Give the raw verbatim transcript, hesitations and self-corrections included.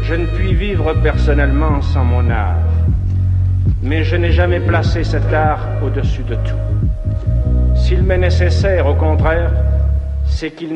Je ne puis vivre personnellement sans mon art, mais je n'ai jamais placé cet art au-dessus de tout. S'il m'est nécessaire, au contraire, c'est qu'il